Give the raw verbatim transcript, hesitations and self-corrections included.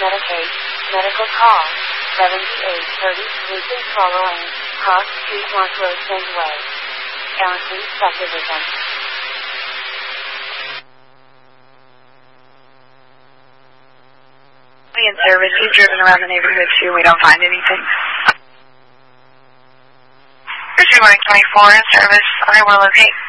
Medicaid, medical call, seventy-eight thirty, Lincoln Swallow Lane, Cross Street, North Road, Way, Ellison Subdivision. In service, he's driven around the neighborhood too. We don't find anything. Pursuing twenty-four in service, I will locate.